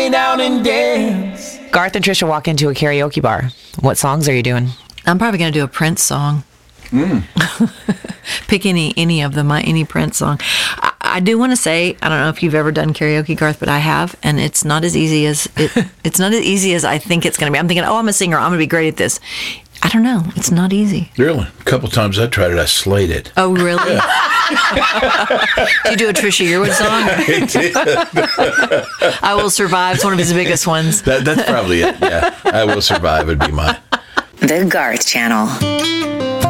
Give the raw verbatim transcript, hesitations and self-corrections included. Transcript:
down and dance. Garth and Trisha walk into a karaoke bar. What songs are you doing? I'm probably going to do a Prince song. Mm. Pick any any of them, my any Prince song. I, I do want to say, I don't know if you've ever done karaoke, Garth, but I have, and it's not as easy as it, it's not as easy as I think it's going to be. I'm thinking, oh, I'm a singer, I'm going to be great at this. I don't know. It's not easy. Really? A couple times I tried it, I slayed it. Oh, really? Do you do a Trisha Yearwood song? I did. I Will Survive. It's one of his biggest ones. That, that's probably it. Yeah, I Will Survive would be mine. The Garth Channel.